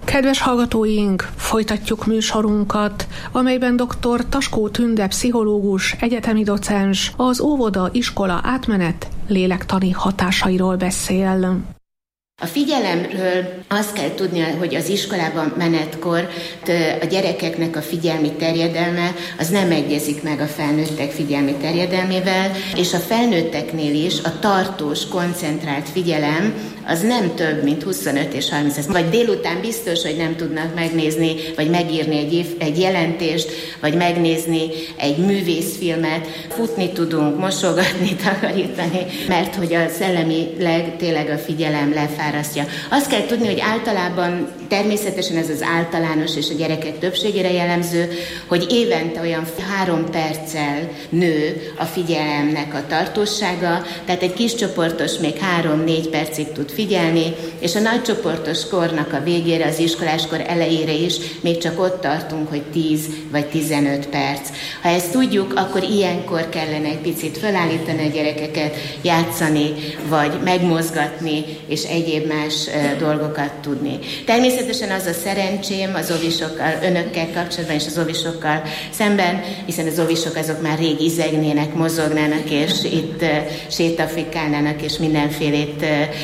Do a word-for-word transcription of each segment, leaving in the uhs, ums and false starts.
Kedves hallgatóink, folytatjuk műsorunkat, amelyben dr. Taskó Tünde pszichológus, egyetemi docens az óvoda-iskola átmenet lélektani hatásairól beszél. A figyelemről azt kell tudni, hogy az iskolában menetkor a gyerekeknek a figyelmi terjedelme az nem egyezik meg a felnőttek figyelmi terjedelmével, és a felnőtteknél is a tartós, koncentrált figyelem az nem több, mint huszonöt és harminc. Vagy délután biztos, hogy nem tudnak megnézni, vagy megírni egy, egy jelentést, vagy megnézni egy művészfilmet. Futni tudunk, mosogatni, takarítani, mert hogy a szellemileg tényleg a figyelem lefárasztja. Azt kell tudni, hogy általában természetesen ez az általános és a gyerekek többségére jellemző, hogy évente olyan három perccel nő a figyelemnek a tartósága, tehát egy kis csoportos még három-négy percig tud figyelni, és a nagycsoportos kornak a végére, az iskoláskor elejére is még csak ott tartunk, hogy tíz vagy tizenöt perc. Ha ezt tudjuk, akkor ilyenkor kellene egy picit felállítani a gyerekeket, játszani, vagy megmozgatni, és egyéb más dolgokat tudni. Természetesen az a szerencsém az ovisokkal, önökkel kapcsolatban és az ovisokkal szemben, hiszen az ovisok azok már rég izegnének, mozognának, és itt sétafikálnának, és mindenfélét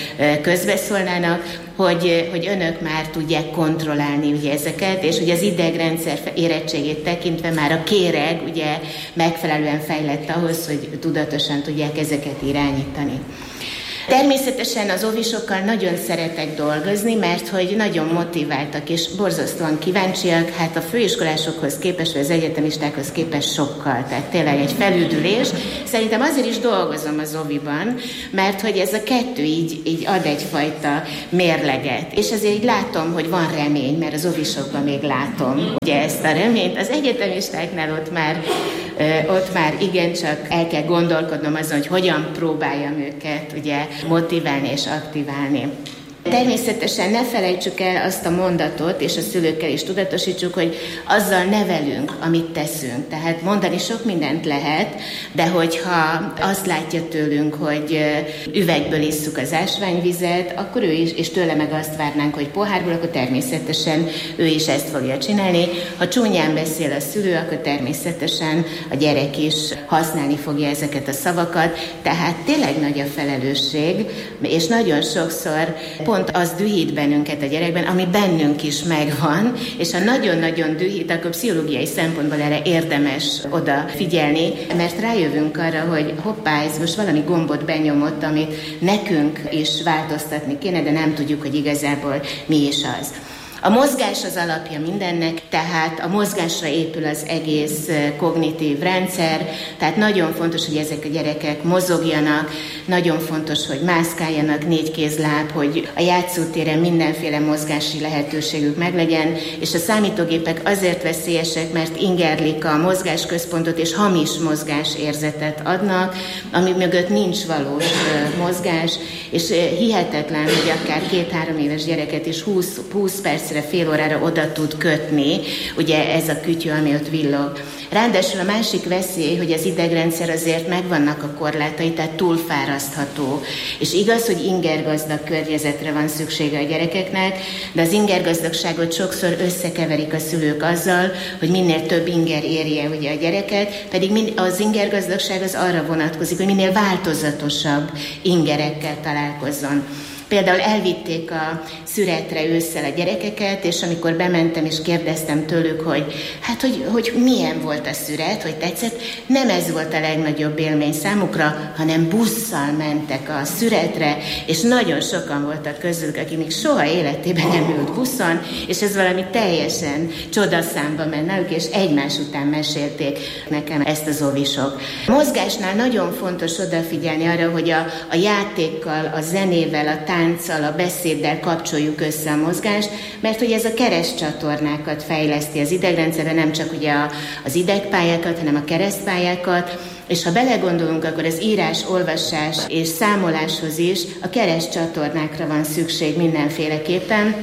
közbeszólnának, hogy, hogy önök már tudják kontrollálni ugye ezeket, és hogy az idegrendszer érettségét tekintve már a kéreg ugye megfelelően fejlett ahhoz, hogy tudatosan tudják ezeket irányítani. Természetesen az óvisokkal nagyon szeretek dolgozni, mert hogy nagyon motiváltak és borzasztóan kíváncsiak, hát a főiskolásokhoz képest, vagy az egyetemistákhoz képest sokkal, tehát tényleg egy felüdülés. Szerintem azért is dolgozom az óviban, mert hogy ez a kettő így, így ad egyfajta mérleget. És azért így látom, hogy van remény, mert az óvisokban még látom ugye ezt a reményt. Az egyetemistáknál ott már, ott már igencsak el kell gondolkodnom azon, hogy hogyan próbáljam őket ugye motiválni és aktiválni. Természetesen ne felejtsük el azt a mondatot, és a szülőkkel is tudatosítsuk, hogy azzal nevelünk, amit teszünk. Tehát mondani sok mindent lehet, de hogyha azt látja tőlünk, hogy üvegből isszuk az ásványvizet, akkor ő is, és tőle meg azt várnánk, hogy pohárból, akkor természetesen ő is ezt fogja csinálni. Ha csúnyán beszél a szülő, akkor természetesen a gyerek is használni fogja ezeket a szavakat. Tehát tényleg nagy a felelősség, és nagyon sokszor pont az dühít bennünket a gyerekben, ami bennünk is megvan, és ha nagyon-nagyon dühít, akkor pszichológiai szempontból erre érdemes odafigyelni, mert rájövünk arra, hogy hoppá, ez most valami gombot benyomott, amit nekünk is változtatni kéne, de nem tudjuk, hogy igazából mi is az. A mozgás az alapja mindennek, tehát a mozgásra épül az egész kognitív rendszer, tehát nagyon fontos, hogy ezek a gyerekek mozogjanak, nagyon fontos, hogy mászkáljanak, négykézláb, hogy a játszótéren mindenféle mozgási lehetőségük meglegyen, és a számítógépek azért veszélyesek, mert ingerlik a mozgásközpontot, és hamis mozgásérzetet adnak, ami mögött nincs valós mozgás, és hihetetlen, hogy akár két-három éves gyereket is húsz, húsz percre, fél órára oda tud kötni, ugye ez a kütyű, ami ott villog. Ráadásul a másik veszély, hogy az idegrendszer azért megvannak a korlátai, tehát túlfárasztható. És igaz, hogy ingergazdag környezetre van szüksége a gyerekeknek, de az ingergazdagságot sokszor összekeverik a szülők azzal, hogy minél több inger érje ugye a gyereket, pedig az ingergazdagság az arra vonatkozik, hogy minél változatosabb ingerekkel találkozzon. Például elvitték a szüretre ősszel a gyerekeket, és amikor bementem és kérdeztem tőlük, hogy hát, hogy, hogy milyen volt a szüret, hogy tetszett, nem ez volt a legnagyobb élmény számukra, hanem busszal mentek a szüretre, és nagyon sokan voltak közülük, akik még soha életében nem ült buszon, és ez valami teljesen csodaszámba ment náluk, és egymás után mesélték nekem ezt az óvisok. A mozgásnál nagyon fontos odafigyelni arra, hogy a, a játékkal, a zenével, a tánccal, a beszéddel kapcsoljuk össze a mozgást, mert hogy ez a keresztcsatornákat fejleszti az idegrendszerben, nem csak ugye a, az idegpályákat, hanem a keresztpályákat, és ha belegondolunk, akkor az írás, olvasás és számoláshoz is a keresztcsatornákra van szükség mindenféleképpen.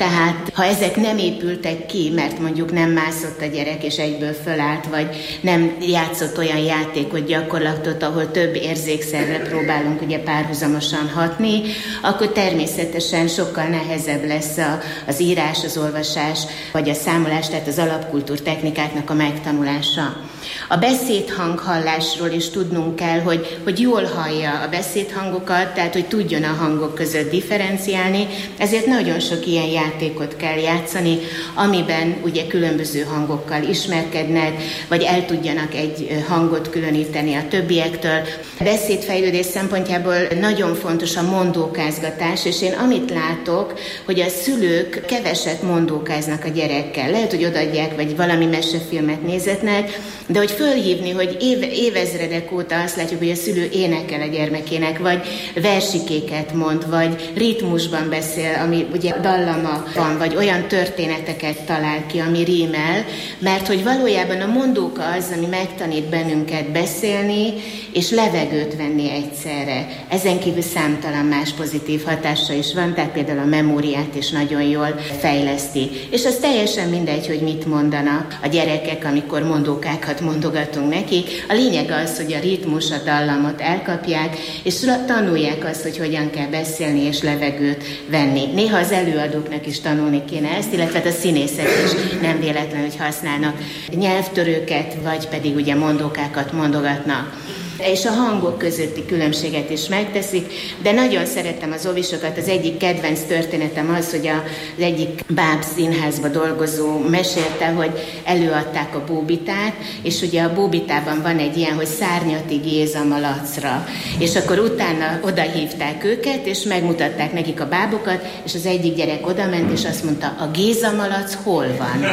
Tehát ha ezek nem épültek ki, mert mondjuk nem mászott a gyerek és egyből fölállt, vagy nem játszott olyan játékot, gyakorlatot, ahol több érzékszerre próbálunk ugye párhuzamosan hatni, akkor természetesen sokkal nehezebb lesz a, az írás, az olvasás, vagy a számolás, tehát az alapkultúr technikáknak a megtanulása. A beszédhanghallásról is tudnunk kell, hogy, hogy jól hallja a beszédhangokat, tehát hogy tudjon a hangok között differenciálni, ezért nagyon sok ilyen játékot kell játszani, amiben ugye különböző hangokkal ismerkednek, vagy el tudjanak egy hangot különíteni a többiektől. A beszédfejlődés szempontjából nagyon fontos a mondókázgatás, és én amit látok, hogy a szülők keveset mondókáznak a gyerekkel. Lehet, hogy odaadják, vagy valami mesefilmet nézetnek, de hogy fölhívni, hogy éve, évezredek óta azt látjuk, hogy a szülő énekel a gyermekének, vagy versikéket mond, vagy ritmusban beszél, ami ugye dallama van, vagy olyan történeteket talál ki, ami rímel, mert hogy valójában a mondóka az, ami megtanít bennünket beszélni, és levegőt venni egyszerre. Ezen kívül számtalan más pozitív hatása is van, tehát például a memóriát is nagyon jól fejleszti. És az teljesen mindegy, hogy mit mondanak a gyerekek, amikor mondókákat mondogatunk nekik. A lényeg az, hogy a ritmus, a dallamot elkapják, és tanulják azt, hogy hogyan kell beszélni és levegőt venni. Néha az előadóknak is tanulni kéne ezt, illetve a színészek is nem véletlenül, hogy használnak nyelvtörőket, vagy pedig ugye mondókákat mondogatnak. És a hangok közötti különbséget is megteszik, de nagyon szeretem az ovisokat. Az egyik kedvenc történetem az, hogy az egyik báb színházba dolgozó mesélte, hogy előadták a Bóbitát, és ugye a Bóbitában van egy ilyen, hogy Szárnyati Géza malacra, és akkor utána odahívták őket, és megmutatták nekik a bábokat, és az egyik gyerek odament, és azt mondta, a Géza malac hol van?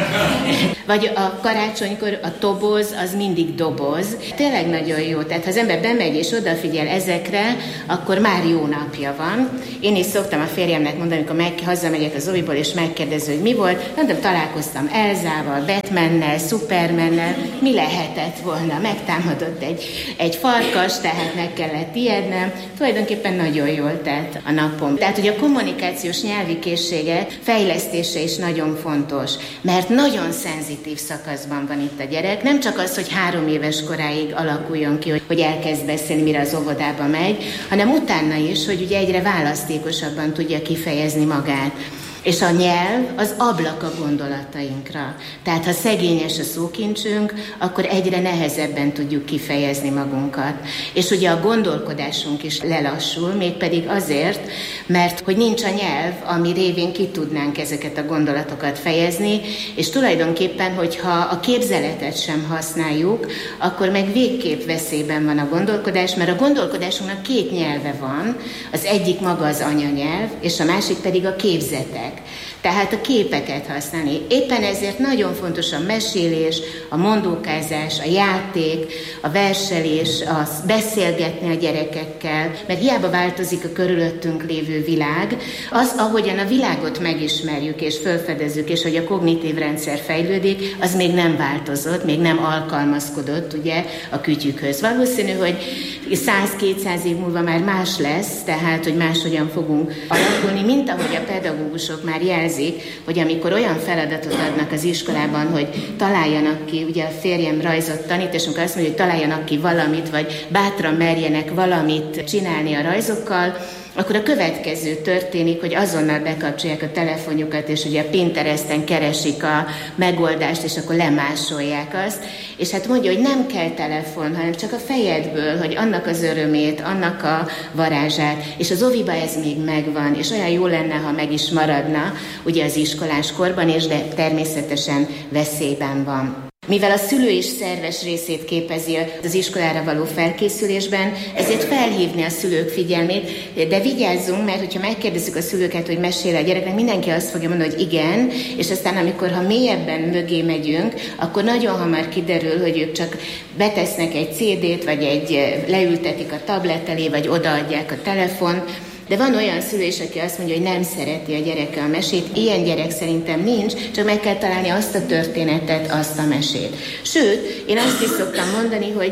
Vagy a karácsonykor a toboz, az mindig doboz. Tényleg nagyon jó, tehát ha az ember bemegy és odafigyel ezekre, akkor már jó napja van. Én is szoktam a férjemnek mondani, amikor meg, hazamegyek az oviból, és megkérdező, hogy mi volt. Mondom, találkoztam Elzával, Batmannel, Supermannel, mi lehetett volna? Megtámadott egy, egy farkas, tehát meg kellett ijednem. Tulajdonképpen nagyon jól telt a napom. Tehát, hogy a kommunikációs nyelvi készségek fejlesztése is nagyon fontos, mert nagyon szenzitív szakaszban van itt a gyerek. Nem csak az, hogy három éves koráig alakuljon ki, hogy hogy elkezd beszélni, mire az óvodába megy, hanem utána is, hogy ugye egyre választékosabban tudja kifejezni magát. És a nyelv az ablak a gondolatainkra. Tehát ha szegényes a szókincsünk, akkor egyre nehezebben tudjuk kifejezni magunkat. És ugye a gondolkodásunk is lelassul, mégpedig azért, mert hogy nincs a nyelv, ami révén ki tudnánk ezeket a gondolatokat fejezni, és tulajdonképpen, hogyha a képzeletet sem használjuk, akkor meg végképp veszélyben van a gondolkodás, mert a gondolkodásunknak két nyelve van, az egyik maga az anyanyelv, és a másik pedig a képzetek. Tehát a képeket használni. Éppen ezért nagyon fontos a mesélés, a mondókázás, a játék, a verselés, a beszélgetni a gyerekekkel, mert hiába változik a körülöttünk lévő világ, az, ahogyan a világot megismerjük és felfedezzük, és hogy a kognitív rendszer fejlődik, az még nem változott, még nem alkalmazkodott ugye a kütyükhöz. Valószínű, hogy száz-kétszáz év múlva már más lesz, tehát, hogy máshogyan fogunk alakulni, mint ahogy a pedagógusok már jelzik, hogy amikor olyan feladatot adnak az iskolában, hogy találjanak ki, ugye a férjem rajzot tanít, és amikor azt mondja, hogy találjanak ki valamit, vagy bátran merjenek valamit csinálni a rajzokkal, akkor a következő történik, hogy azonnal bekapcsolják a telefonjukat, és ugye a Pinteresten keresik a megoldást, és akkor lemásolják azt. És hát mondja, hogy nem kell telefon, hanem csak a fejedből, hogy annak az örömét, annak a varázsát, és az oviba ez még megvan, és olyan jó lenne, ha meg is maradna ugye az iskolás korban, és de természetesen veszélyben van. Mivel a szülő is szerves részét képezi az iskolára való felkészülésben, ezért felhívni a szülők figyelmét, de vigyázzunk, mert hogyha megkérdezzük a szülőket, hogy mesél a gyereknek, mindenki azt fogja mondani, hogy igen, és aztán amikor, ha mélyebben mögé megyünk, akkor nagyon hamar kiderül, hogy ők csak betesznek egy cé dét, vagy egy leültetik a tablet elé, vagy odaadják a telefon. De van olyan szülő is, aki azt mondja, hogy nem szereti a gyereke a mesét. Ilyen gyerek szerintem nincs, csak meg kell találni azt a történetet, azt a mesét. Sőt, én azt is szoktam mondani, hogy,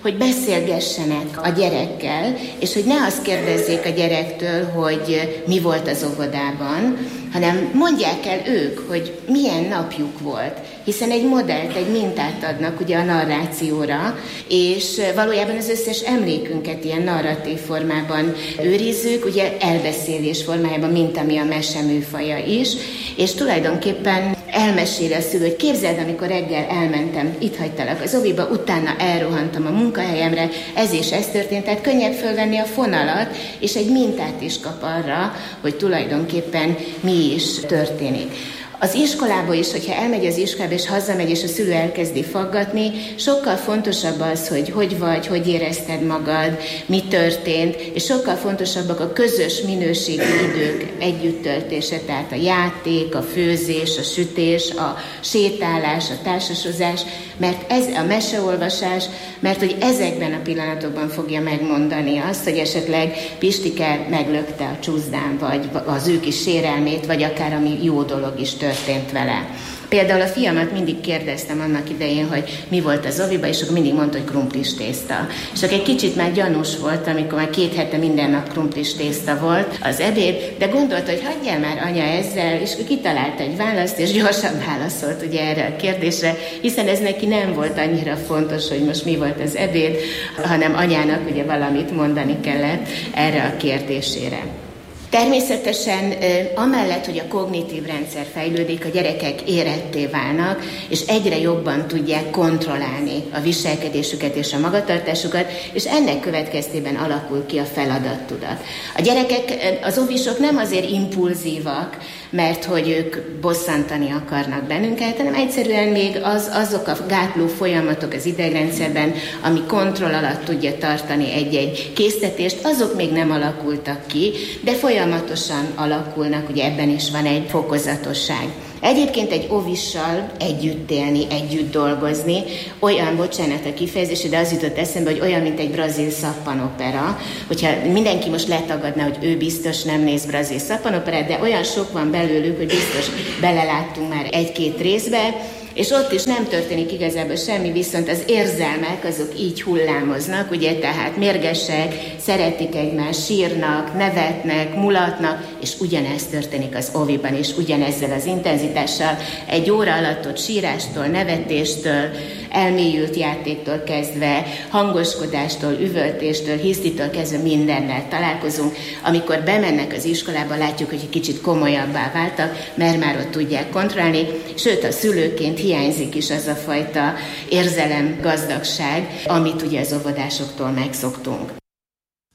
hogy beszélgessenek a gyerekkel, és hogy ne azt kérdezzék a gyerektől, hogy mi volt az óvodában, hanem mondják el ők, hogy milyen napjuk volt, hiszen egy modellt, egy mintát adnak ugye a narrációra, és valójában az összes emlékünket ilyen narratív formában őrizzük, ugye elbeszélés formájában, mint ami a mese műfaja is, és tulajdonképpen elmeséli a szülő, hogy képzeld, amikor reggel elmentem, itt hagytalak az oviba, utána elrohantam a munkahelyemre, ez és ez történt, tehát könnyebb fölvenni a fonalat, és egy mintát is kap arra, hogy tulajdonképpen mi is történik. Az iskolába is, hogyha elmegy az iskolába és hazamegy, és a szülő elkezdi faggatni, sokkal fontosabb az, hogy hogy vagy, hogy érezted magad, mi történt, és sokkal fontosabbak a közös minőségi idők együttöltése, tehát a játék, a főzés, a sütés, a sétálás, a társasozás, mert ez a meseolvasás, mert hogy ezekben a pillanatokban fogja megmondani azt, hogy esetleg Pistike meglökte a csúszdán, vagy az ő kis sérelmét, vagy akár ami jó dolog is történt vele. Például a fiamat mindig kérdeztem annak idején, hogy mi volt az oviba, és akkor mindig mondta, hogy krumplis tészta. És akkor egy kicsit már gyanús volt, amikor már két hete minden nap krumplis tészta volt az ebéd, de gondolta, hogy hagyjál már anya ezzel, és kitalálta egy választ, és gyorsan válaszolt ugye erre a kérdésre, hiszen ez neki nem volt annyira fontos, hogy most mi volt az ebéd, hanem anyának ugye valamit mondani kellett erre a kérdésére. Természetesen amellett, hogy a kognitív rendszer fejlődik, a gyerekek éretté válnak, és egyre jobban tudják kontrollálni a viselkedésüket és a magatartásukat, és ennek következtében alakul ki a feladattudat. A gyerekek, az óvisok nem azért impulzívak, mert hogy ők bosszantani akarnak bennünket, hanem egyszerűen még az, azok a gátló folyamatok az idegrendszerben, ami kontroll alatt tudja tartani egy-egy késztetést, azok még nem alakultak ki, de folyamatosan alakulnak, ugye ebben is van egy fokozatosság. Egyébként egy óvissal együtt élni, együtt dolgozni, olyan, bocsánat a kifejezés, de az jutott eszembe, hogy olyan, mint egy brazil szappanopera, hogyha mindenki most letagadná, hogy ő biztos nem néz brazil szappanoperát, de olyan sok van belőlük, hogy biztos beleláttunk már egy-két részbe, és ott is nem történik igazából semmi, viszont az érzelmek azok így hullámoznak, ugye, tehát mérgesek, szeretik egymást, sírnak, nevetnek, mulatnak, és ugyanez történik az oviban is, ugyanezzel az intenzitással, egy óra alatt ott sírástól, nevetéstől, elmélyült játéktól kezdve, hangoskodástól, üvöltéstől, hisztitől kezdve mindennel találkozunk. Amikor bemennek az iskolába, látjuk, hogy egy kicsit komolyabbá váltak, mert már ott tudják kontrollálni, sőt a szülőként hiányzik is az a fajta érzelem gazdagság, amit ugye az óvodásoktól megszoktunk.